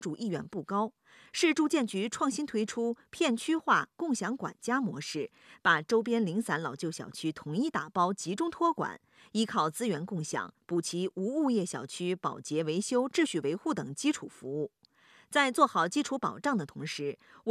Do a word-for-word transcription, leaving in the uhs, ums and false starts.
主意愿不高。市住建局创新推出片区化共享管家模式，把周边零散老旧小区统一打包、集中托管，依靠资源共享，补齐无物业小区保洁维修、秩序维护等基础服务。在做好基础保障的同时，我